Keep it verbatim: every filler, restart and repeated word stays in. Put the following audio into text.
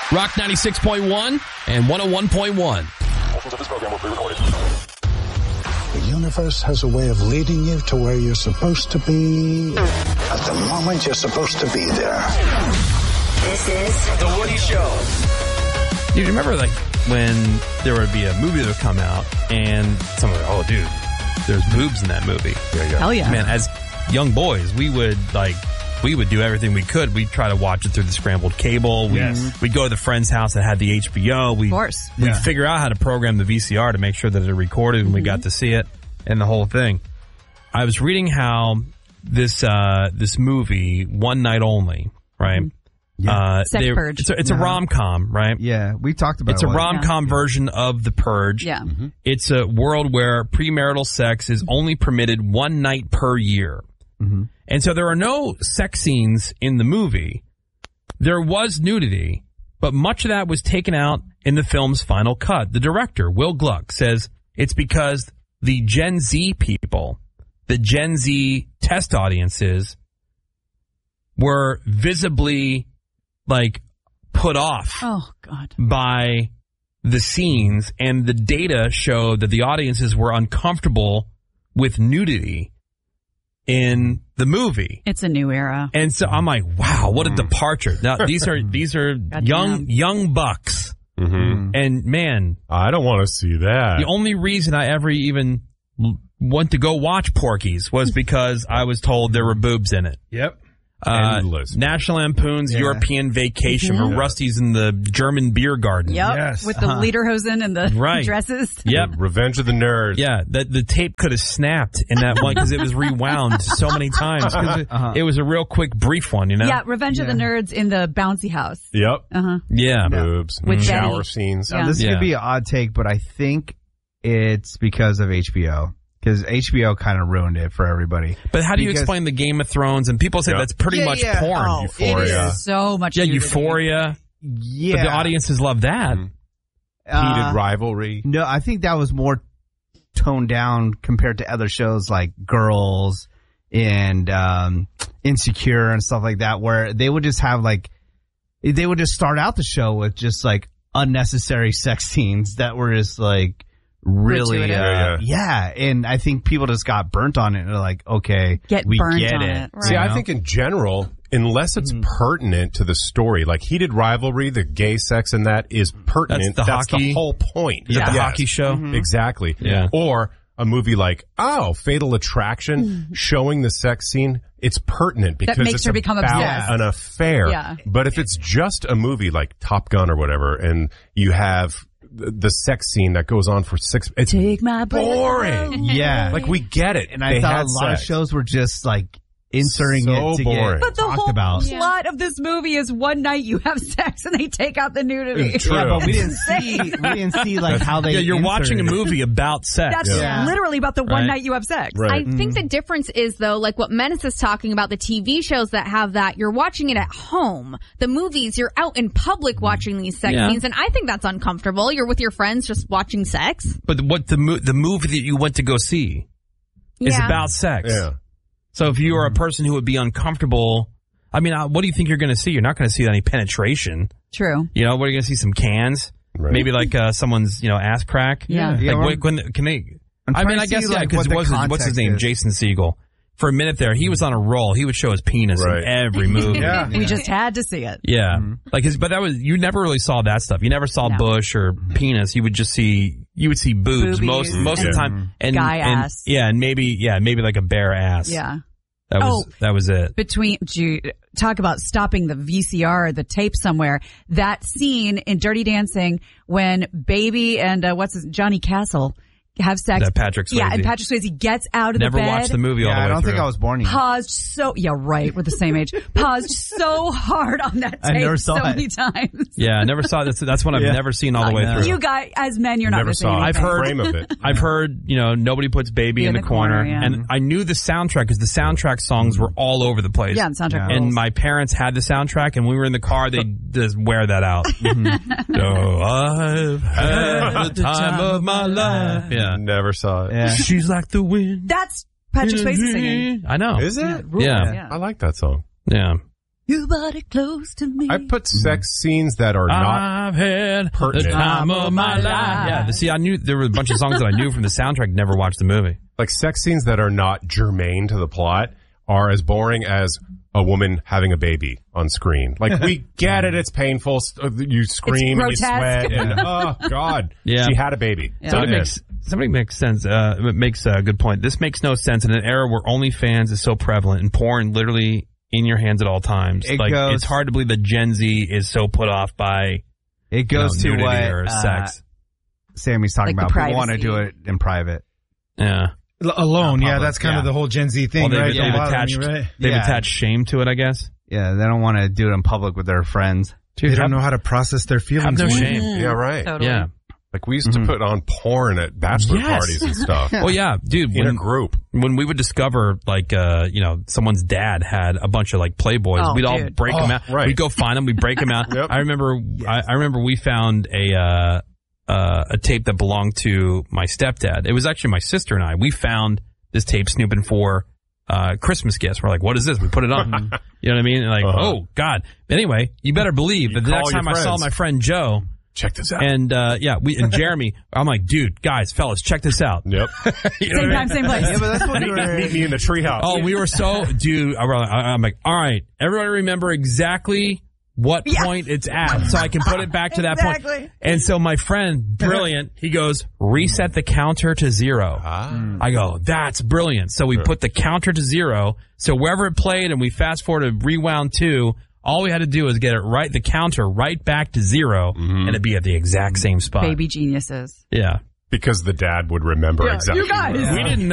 Rock ninety-six point one and one oh one point one. Portions of this program will be recorded. The universe has a way of leading you to where you're supposed to be at the moment you're supposed to be there. This is The Woody Show. Dude, you remember like when there would be a movie that would come out and someone would, oh, dude, there's boobs in that movie. Yeah, yeah. Hell yeah. Man, as young boys, we would like, we would do everything we could. We'd try to watch it through the scrambled cable. We'd, Yes. we'd go to the friend's house that had the H B O. We'd, Of course. We'd Yeah. figure out how to program the V C R to make sure that it recorded and we got to see it and the whole thing. I was reading how this uh, this movie, One Night Only, right? Yeah. Uh, Sex they- Purge. It's a, it's a Yeah. rom-com, right? Yeah, we talked about It's it. a once. rom-com version of The Purge. Yeah. It's a world where premarital sex is only permitted one night per year. Mm-hmm. And so there are no sex scenes in the movie. There was nudity, but much of that was taken out in the film's final cut. The director, Will Gluck, says it's because the Gen Z people, the Gen Z test audiences, were visibly, like, put off Oh, God. by the scenes, and the data showed that the audiences were uncomfortable with nudity in the movie. It's a new era. And so I'm like, wow, what a departure. Now these are these are Goddamn. young young bucks. Mm-hmm. And man, I don't want to see that. the only reason I ever even l- went to go watch Porky's was because I was told there were boobs in it. Yep. Uh, Endless. National Lampoon's Yeah. European Vacation, where Rusty's in the German beer garden. Yep. Yes. With the Uh-huh. lederhosen and the Right. dresses. Yep. Revenge of the Nerds. Yeah, the, the tape could have snapped in that one because it was rewound so many times. 'Cause it, Uh-huh. it was a real quick, brief one, you know? Yeah, Revenge of the Yeah. Nerds in the bouncy house. Yep. Uh-huh. Yeah. Boobs. With shower Betty. scenes. Now, Yeah. this Yeah. could be an odd take, but I think it's because of H B O. Because H B O kind of ruined it for everybody. But how do you Because- explain the Game of Thrones? And people say Yeah. that's pretty Yeah, much yeah. porn. Oh, Euphoria. it is. So much Yeah, nudity. Euphoria. Yeah. But the audiences love that. Mhm. Uh, Heated rivalry. No, I think that was more toned down compared to other shows like Girls and um, Insecure and stuff like that, where they would just have like, they would just start out the show with just like unnecessary sex scenes that were just like really, uh, Gratuitous. Yeah, yeah. And I think people just got burnt on it and they're like, okay, Get we burnt get on it. it, right. See, You I know? think in general, unless it's pertinent to the story, like Heated Rivalry, the gay sex in that is pertinent. That's the hockey- whole point. Is it the Yes. hockey show? Exactly. Yeah. Or a movie like, oh, Fatal Attraction, showing the sex scene, it's pertinent because makes it's her become about obsessed. an affair. Yeah. But if it's just a movie like Top Gun or whatever, and you have the the sex scene that goes on for six, it's Take my breath boring. away. Yeah. Like, we get it. And I They thought had a lot sex. of shows were just like inserting So it to boring. get But the talked whole about. plot of this movie is one night you have sex and they take out the nudity. It's true. Yeah, but we didn't It's see insane. we didn't see like how they. Yeah, you're watching a inserted it. movie about sex. That's Yeah. literally about the one Right. night you have sex. Right. I think the difference is, though, like what Menace is talking about, the T V shows that have that, you're watching it at home. The movies, you're out in public watching these sex Yeah. scenes, and I think that's uncomfortable. You're with your friends just watching sex. But what the mo- the movie that you went to go see is Yeah. about sex. Yeah. So if you are a person who would be uncomfortable, I mean, uh, what do you think you're going to see? You're not going to see any penetration. True. You know, what are you going to see? Some cans? Right. Maybe like uh, someone's, you know, ass crack? Yeah. Yeah, Like, well, wait, when, can they? I'm I trying mean, to I guess, see, yeah, like, because what the what's, his- what's his context name? is. Jason Segel. For a minute there, he was on a roll. He would show his penis Right. in every movie. Yeah. We just had to see it. Yeah. Like his, but that was, you never really saw that stuff. You never saw No. bush or penis. You would just see, you would see boobs Boobies most, most of the Yeah. time. And, Guy and- ass. Yeah. And maybe, yeah, maybe like a bare ass. Yeah. That was, Oh. that was it. Between, you talk about stopping the V C R or the tape somewhere. That scene in Dirty Dancing when Baby and, uh, what's his, Johnny Castle have sex. That Patrick Swayze. Yeah, and Patrick Swayze gets out of Never the bed. watched the movie all Yeah, the way I don't through. think I was born yet. Paused so, yeah, right. We're the same age. Paused so hard on that I tape never so saw it. many times. Yeah, I never saw that's that's one I've Yeah. never seen all the way I know. through. You guys, as men, you're not Never missing saw anything. I've heard- frame of it. I've heard, you know, nobody puts baby in, the, corner, yeah. and I knew the soundtrack because the soundtrack songs were all over the place. Yeah, and soundtrack Yeah. And rules. my parents had the soundtrack, and when we were in the car, they just wear that out. So I've had the time of my life. Yeah, Never saw it. Yeah. she's like the wind. That's Patrick Swayze singing. I know. Is it? Yeah. Yeah. I like that song. Yeah. Your body close to me. I put sex scenes that are not I've had pertinent. the time of my life. Yeah, the, see, I knew there were a bunch of songs that I knew from the soundtrack. Never watched the movie. like sex scenes that are not germane to the plot are as boring as a woman having a baby on screen. Like, we get it, it's painful, you scream and you sweat, and oh god, yeah. she had a baby. Yeah. Somebody makes somebody makes sense. Uh, makes a good point. This makes no sense in an era where OnlyFans is so prevalent and porn literally in your hands at all times. It like, goes, it's hard to believe that Gen Z is so put off by it goes you know, to what or uh, sex. Sammy's talking like about. People want to do it in private. Yeah. L- alone, yeah, that's kind yeah. of the whole Gen Z thing, well, right? they've, Don't they've bother attached, me, right? They've Yeah. attached shame to it, I guess. Yeah, they don't want to do it in public with their friends. Dude, they don't know how to process their feelings. Have no man. shame. Yeah, right. Totally. Yeah. Like, we used to put on porn at bachelor Yes. parties and stuff. Well, yeah, dude. In when, a group. When we would discover, like, uh, you know, someone's dad had a bunch of, like, Playboys, Oh, we'd all dude. break Oh, them out. right. We'd go find them, we'd break them out. Yep. I remember, I, I remember we found a, uh, uh, a tape that belonged to my stepdad. It was actually my sister and I. We found this tape snooping for uh, Christmas gifts. We're like, what is this? We put it on. You know what I mean? And like, Uh-huh. oh, God. Anyway, you better believe that the call next your time I saw friends. my friend Joe, Check this out. and uh, yeah, we and Jeremy, I'm like, dude, guys, fellas, check this out. Yep. You know Same what I time, mean? same place. Yeah, but that's what meet, me, meet me in the treehouse. Oh, we were so, dude. I- I'm like, all right, everybody remember exactly what Yeah. point it's at, so I can put it back to that Exactly. point. And so my friend, brilliant, he goes, reset the counter to zero. Ah. I go, that's brilliant. So we put the counter to zero. So wherever it played, and we fast forward to rewound two. All we had to do was get it right, the counter right back to zero, and it'd be at the exact same spot. Baby geniuses. Yeah. Because the dad would remember exactly. you guys. where- We didn't